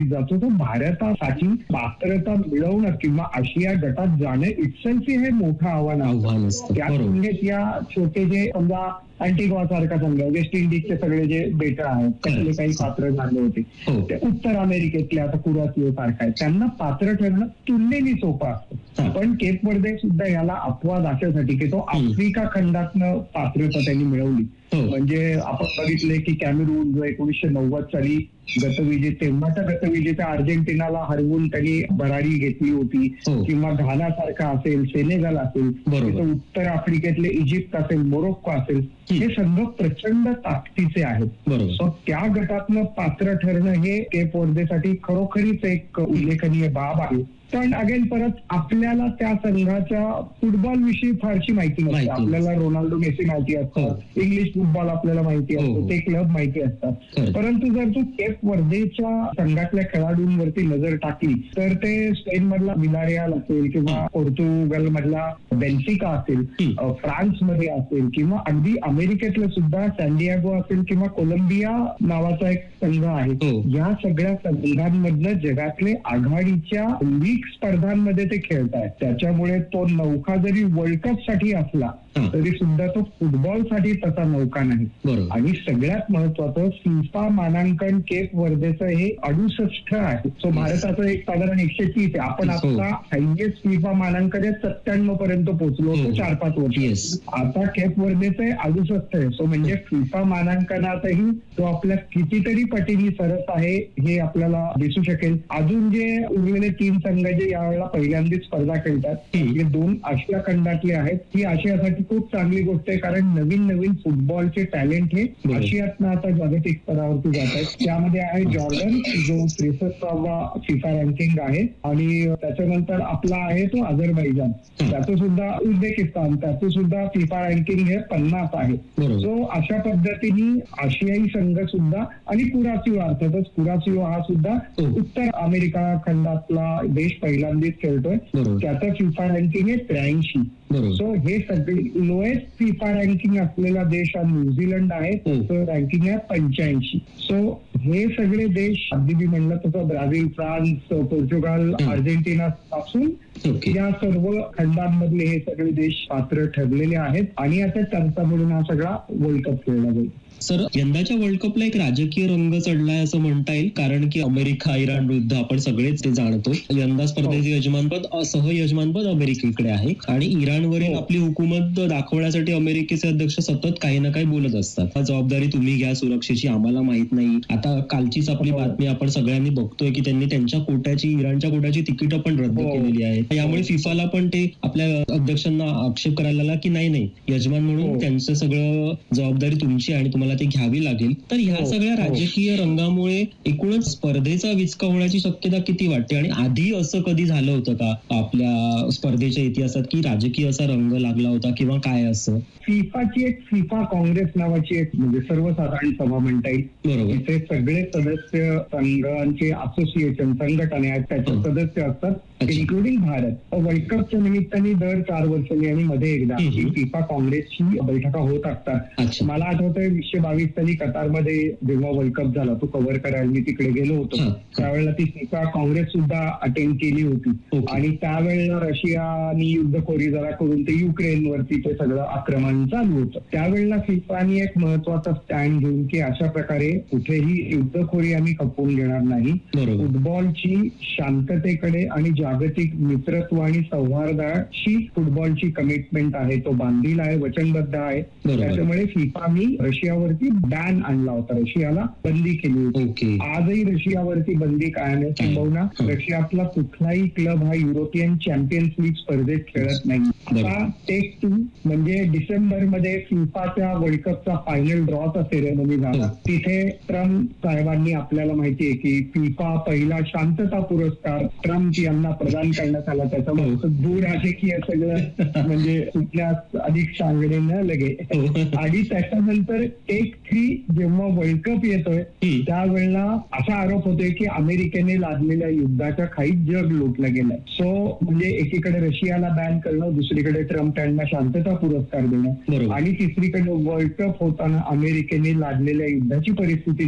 जातो, तो भारतासाठी पात्रता मिळवणं किंवा आशिया गटात जाणं इटसेल्फ हे मोठं आव्हान असतं. त्या तुलनेत या छोटे जे समजा अँटिग्वा सारखा समजा वेस्ट इंडिजचे सगळे जे बेटा आहेत त्यातले काही पात्र झाले होते, ते उत्तर अमेरिकेतले आता कुरासिओ सारखा आहे, त्यांना पात्र ठरणं तुलनेने सोपं असतं. पण केप वर्दे सुद्धा याला अपवाद अशासाठी की तो आफ्रिका खंडातनं पात्रता त्यांनी मिळवली. म्हणजे आपण बघितले की कॅमेरून जो 1990 साली तेव्हाच्या गतविजेत्या अर्जेंटिनाला हरवून त्यांनी भरारी घेतली होती, किंवा घाना सारखा असेल, सेनेगल असेल, उत्तर आफ्रिकेतले इजिप्त असेल, मोरोक्को असेल, हे संघ प्रचंड ताकदीचे आहेत. त्या गटातनं पात्र ठरणं हे केप वर्देसाठी खरोखरीच एक उल्लेखनीय बाब आहे. पण अगेन परत आपल्याला त्या संघाच्या फुटबॉल विषयी फारशी माहिती नसते. आपल्याला रोनाल्डो मेसी माहिती असतात, इंग्लिश फुटबॉल आपल्याला माहिती असतो, ते क्लब माहिती असतात. परंतु जर तू केप वर्देच्या संघातल्या खेळाडूंवरती नजर टाकली तर ते स्पेन मधला विलारियाल असेल, किंवा पोर्तुगल मधला बेन्फिका असेल, फ्रान्स मध्ये असेल, किंवा अगदी अमेरिकेतलं सुद्धा सॅनडियागो असेल, किंवा कोलंबिया नावाचा एक संघ आहे. या सगळ्या संघांमधनं जगातले आघाडीच्या लीग स्पर्धांमध्ये ते खेळत आहेत. त्याच्यामुळे तो नौका जरी वर्ल्ड कप साठी असला तरी सुद्धा तो फुटबॉल साठी तसा नौका नाही. आणि सगळ्यात महत्वाचं फिफा मानांकन केप वर्देचं हे 68 आहे. सो भारताचं एक साधारण 130 आहे. आपण आता हायएस्ट फिफा मानांकन 97 पर्यंत पोहोचलो होतो 4-5 वर्ष. आता केप वर्देचं 68 आहे. सो म्हणजे फिफा मानांकनातही तो आपल्या कितीतरी पटीने सरस आहे हे आपल्याला दिसू शकेल. अजून जे उरलेले 3 संघ जे यावेळेला पहिल्यांदाच स्पर्धा खेळतात, हे 2 आशिया खंडातले आहेत. ही आशियासाठी खूप चांगली गोष्ट आहे, कारण नवीन नवीन फुटबॉलचे टॅलेंट हे आशियातनं आता जागतिक स्तरावरती जात आहेत. त्यामध्ये आहे जॉर्डन, जो 63वा फिफा रँकिंग आहे, आणि त्याच्यानंतर आपला आहे तो अझरबैजान, त्याचं सुद्धा उझबेकिस्तान, त्याचं सुद्धा फिफा रँकिंग हे 50 आहे. सो अशा पद्धतीने आशियाई संघ सुद्धा, आणि कुरासिओ अर्थातच, कुरासिओ हा सुद्धा उत्तर अमेरिका खंडातला देश पहिल्यांदाच खेळतोय, त्याचं फिफा रँकिंग आहे 83. सो हे सगळे लोएस्ट फिफा रँकिंग असलेला देश हा न्यूझीलंड आहे, त्याचं रँकिंग आहे 85. सो हे सगळे देश अगदी म्हणलं तसं ब्राझील, फ्रान्स, पोर्तुगाल, अर्जेंटिना पासून या सर्व खंडांमधले हे सगळे देश पात्र ठरलेले आहेत, आणि आता त्यांचा म्हणून हा सगळा वर्ल्ड कप खेळला जाईल. सर, यंदाच्या वर्ल्ड कपला एक राजकीय रंग चढलाय असं म्हणता येईल, कारण की अमेरिका इराण विरुद्ध आपण सगळेच ते जाणतो. यंदा स्पर्धेचे यजमानपद, सहयजमानपद अमेरिकेकडे आहे, आणि इराणवरील आपली हुकूमत दाखवण्यासाठी अमेरिकेचे अध्यक्ष सतत काही ना काही बोलत असतात. जबाबदारी तुम्ही घ्या सुरक्षेची, आम्हाला माहित नाही. आता कालचीच आपली बातमी आपण सगळ्यांनी बघतोय की त्यांनी त्यांच्या कोट्याची, इराणच्या कोट्याची तिकीट पण रद्द केलेली आहे. यामुळे फिफाला पण ते आपल्या अध्यक्षांना आक्षेप करायला लागला की नाही, यजमान म्हणून त्यांचं सगळं जबाबदारी तुमची आणि तुम्हाला ते घ्यावी लागेल. तर ह्या सगळ्या राजकीय रंगामुळे एकूणच स्पर्धेचा विचका होण्याची शक्यता किती वाटते, आणि आधी असं कधी झालं होतं का आपल्या स्पर्धेच्या इतिहासात की राजकीय असा रंग लागला होता, किंवा काय असं? फिफाची एक फिफा काँग्रेस नावाची एक म्हणजे सर्वसाधारण सभा म्हणता येईल. बरोबर. इथे सगळे सदस्य संघांचे असोसिएशन, संघटना आहेत, त्याचे सदस्य असतात, इन्क्लुडिंग भारत. वर्ल्ड कपच्या निमित्ताने दर 4 वर्षांनी आणि मध्ये एकदा फिफा काँग्रेसची बैठका होत असतात. मला आठवतंय 2022 साली कतारमध्ये जेव्हा वर्ल्ड कप झाला, तो कव्हर करायला मी तिकडे गेलो होतो, त्यावेळेला ती फिफा काँग्रेस सुद्धा अटेंड केली होती. आणि त्यावेळेला रशियानी युद्धखोरी जरा करून ते युक्रेनवरती ते सगळं आक्रमण चालू होतं. त्यावेळेला फिफानी एक महत्वाचा स्टँड घेऊन की अशा प्रकारे कुठेही युद्धखोरी आम्ही खपवून घेणार नाही. फुटबॉलची शांततेकडे आणि जागतिक मित्रत्व आणि सौहार्दाशी फुटबॉलची कमिटमेंट आहे, तो बांधील आहे, वचनबद्ध आहे. त्याच्यामुळे फिफानी रशियावरती बॅन आणला होता, रशियाला बंदी केली होती. आजही रशियावरती बंदी कायम आहे. किंबहुना रशियातला कुठलाही क्लब हा युरोपियन चॅम्पियन्स लीग स्पर्धेत खेळत नाही. आता टेक 2 म्हणजे डिसेंबर मध्ये फिफाच्या वर्ल्ड कपचा फायनल ड्रॉचा सेरेमनी झाला. तिथे ट्रम्प साहेबांनी, आपल्याला माहितीये की फिफा पहिला शांतता पुरस्कार ट्रम्प यांना प्रदान करण्यात आला. त्याच्यामुळे भूराजकीय सगळं म्हणजे कुठल्याच अधिक सांगणे न लगे. आणि त्याच्यानंतर टेक 3 जेव्हा वर्ल्ड कप येतोय त्यावेळेला असा आरोप होतोय की अमेरिकेने लादलेल्या युद्धाच्या खाईत जग लुटलं गेलंय. सो म्हणजे एकीकडे रशियाला बॅन करणं, दुसरीकडे ट्रम्प यांना शांतता पुरस्कार देणं, आणि तिसरीकडे वर्ल्ड कप होताना अमेरिकेने लादलेल्या युद्धाची परिस्थिती जगात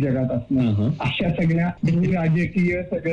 पासून अशा सगळ्या राजकीय सगळं